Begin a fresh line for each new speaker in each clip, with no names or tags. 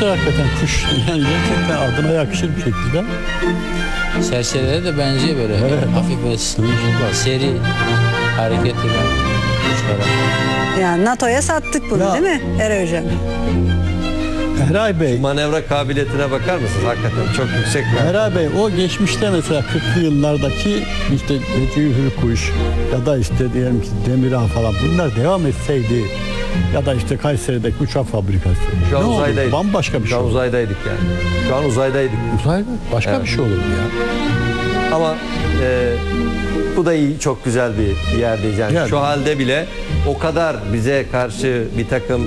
güzel hakikaten kuş. Yani gerçekten adına yakışır bir şekilde.
Serçelere de benziyor böyle. Hafif böyle seri hareket eden kuşlara.
Yani NATO'ya sattık bunu,
Ya.
değil mi Eray Hocam?
Eray Bey,
Manevra kabiliyetine bakar mısınız? Hakikaten çok yüksek.
Eray Bey o geçmişte mesela 40'lı yıllardaki işte Cühür kuş ya da işte diyelim ki Demirağ falan bunlar devam etseydi ya da işte Kayseri'deki uçak fabrikası.
Şu an
Ne olurdu?
uzaydaydık.
Bambaşka bir
Şu
şey
an
olurdu.
uzaydaydık yani. Şu an uzaydaydık.
Uzaylı başka bir şey olurdu ya.
Ama bu da iyi, çok güzel bir yerdeyiz. Yani
Yani.
şu halde bile o kadar bize karşı bir takım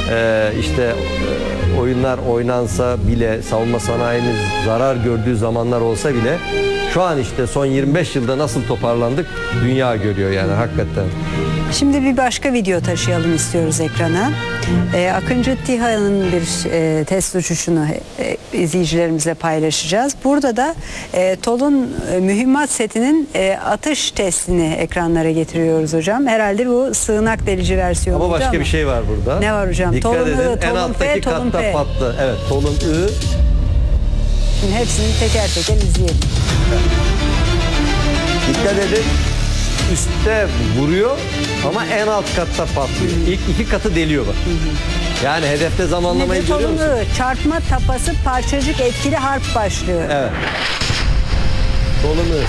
oyunlar oynansa bile, savunma sanayimiz zarar gördüğü zamanlar olsa bile şu an işte son 25 yılda nasıl toparlandık dünya görüyor yani hakikaten.
Şimdi bir başka video taşıyalım istiyoruz ekrana. Akıncı TİHA'nın bir test uçuşunu izleyicilerimizle paylaşacağız. Burada da TOL'un mühimmat setinin atış testini ekranlara getiriyoruz hocam. Herhalde bu sığınak delici versiyonu.
Ama başka bir şey var burada.
Ne var hocam?
Dikkat
Tolun
edin.
I,
En
tolun
alttaki
P, tolun
katta
P.
patlı. Evet, tolun I.
Şimdi hepsini teker teker izleyelim.
Dikkat edin. Üstte vuruyor ama en alt katta patlıyor. İlk iki katı deliyor bak. Yani hedefte zamanlamayı
Şimdi
görüyor
tolun
musun?
I, çarpma tapası parçacık etkili harp başlığı.
Evet. Tolun I.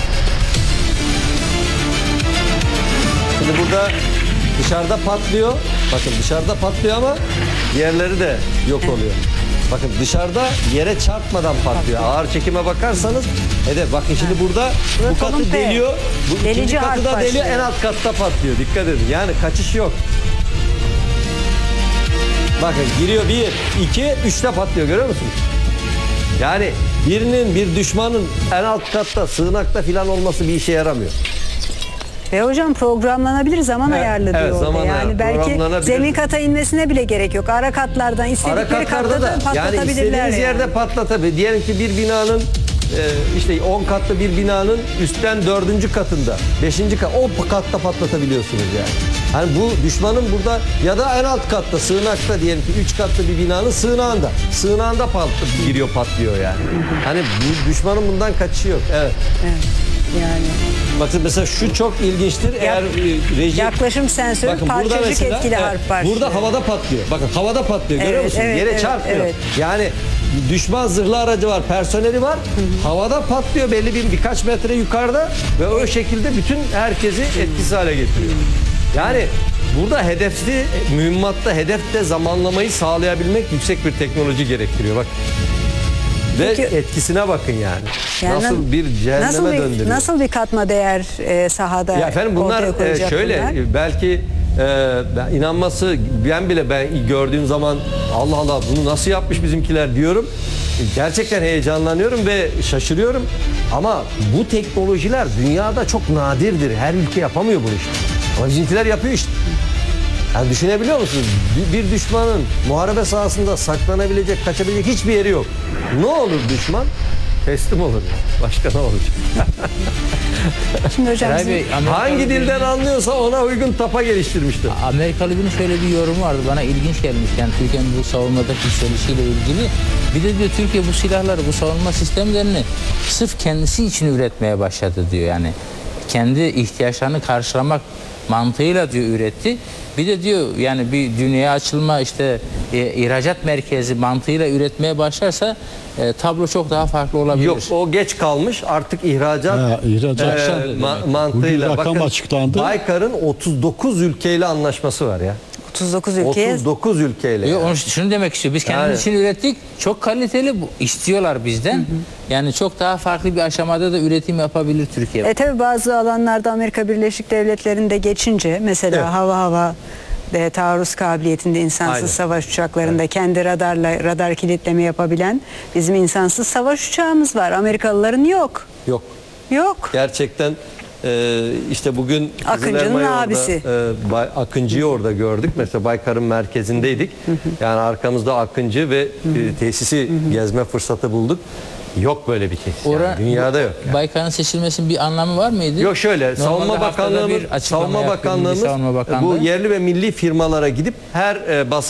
Şimdi burada dışarıda patlıyor. Bakın dışarıda patlıyor ama diğerleri de yok oluyor. Bakın dışarıda yere çarpmadan patlıyor. Ağır çekime bakarsanız hedef. Bakın şimdi burada bu
tolun
katı
P.
deliyor. Bu
Delici
ikinci
harp
katı da deliyor.
başlıyor.
En alt katta patlıyor. Dikkat edin. Yani kaçış yok. Bakın giriyor 1, 2, 3'te patlıyor. Görüyor musunuz? Yani bir düşmanın en alt katta, sığınakta filan olması bir işe yaramıyor.
Ve hocam programlanabilir, zaman ayarlı diyor
evet,
orada.
zaman ayarlı.
Yani belki
Programlanabilir.
zemin kata inmesine bile gerek yok. Ara katlardan
Ara
istedikleri
katlarda
katta da
da yani
patlatabilirler.
istediğiniz yerde
yani.
patlatabilir. Diyelim ki bir binanın işte 10 katlı bir binanın üstten 4. katında, 5. kat o katta patlatabiliyorsunuz yani. Hani bu düşmanın burada ya da en alt katta, sığınakta diyelim ki 3 katlı bir binanın sığınağında. Sığınağında giriyor, patlıyor yani. Hani bu düşmanın bundan kaçışı yok. Evet.
Evet, yani.
Bakın mesela şu çok ilginçtir. Eğer reji...
Yaklaşım sensörü
Bakın burada
parçacık
mesela,
etkili harp başlıyor.
burada havada patlıyor. Bakın havada patlıyor. Görüyor
Evet,
musunuz?
evet,
Yere
evet,
çarpmıyor.
evet.
Yani düşman zırhlı aracı var, personeli var. Havada patlıyor belli birkaç metre yukarıda ve o şekilde bütün herkesi etkisiz hale getiriyor. Yani burada mühimmatta hedefte zamanlamayı sağlayabilmek yüksek bir teknoloji gerektiriyor. Bak. Ve
Peki-
etkisine bakın yani.
Yani
nasıl bir cehenneme döndürüyor.
Nasıl bir katma değer sahada
Ya efendim bunlar
ortaya koyacak
şöyle
bunlar?
belki inanması ben gördüğüm zaman Allah Allah bunu nasıl yapmış bizimkiler diyorum. Gerçekten heyecanlanıyorum ve şaşırıyorum. Ama bu teknolojiler dünyada çok nadirdir. Her ülke yapamıyor bunu işte. Ama bizimkiler yapıyor işte. Yani düşünebiliyor musunuz? Bir düşmanın muharebe sahasında saklanabilecek, kaçabilecek hiçbir yeri yok. Ne olur düşman? Teslim olur. Başka ne olacak?
Şimdi hocam
Eray
sizin-
Bey, Amerikalı
Hangi dilden
birinin-
anlıyorsa ona uygun tapa geliştirmiştir.
Amerikalı birinin şöyle bir yorumu vardı. Bana ilginç gelmiş. Yani Türkiye'nin bu savunmadaki yükselişiyle ilgili. Bir de diyor Türkiye bu silahları, bu savunma sistemlerini sırf kendisi için üretmeye başladı diyor. Yani kendi ihtiyaçlarını karşılamak mantığıyla diyor üretti. Bir de diyor yani bir dünyaya açılma işte ihracat merkezi mantığıyla üretmeye başlarsa tablo çok daha farklı olabilir.
Yok o geç kalmış artık ihracat,
ihracat
mantığıyla.
Bugün rakam
Bakın,
açıklandı.
Baykar'ın 39 ülkeyle anlaşması var ya.
39 ülkeye
39 ülkeyle.
Yok,
Yani.
şunu demek istiyor. Biz kendimiz için ürettik. Çok kaliteli istiyorlar bizden. Yani çok daha farklı bir aşamada da üretim yapabilir Türkiye.
tabi bazı alanlarda Amerika Birleşik Devletleri'nde geçince mesela
Evet.
hava taarruz kabiliyetinde insansız
Aynen.
savaş uçaklarında kendi radar kilitleme yapabilen bizim insansız savaş uçağımız var. Amerikalıların yok.
Yok.
Yok.
Gerçekten işte bugün
Akıncı'nın
Kızılermayı orada,
abisi.
Akıncı'yı orada gördük. Mesela Baykar'ın merkezindeydik. Yani arkamızda Akıncı ve tesisi gezme fırsatı bulduk. Yok böyle bir tesis. Yani. Dünyada yok. Yani.
Baykar'ın seçilmesinin bir anlamı var mıydı?
Yok şöyle
Normalde
Savunma
haftada bir
Bakanlığımız
açıklama yapıyor Milli Savunma Bakanlığı.
bu yerli ve milli firmalara gidip her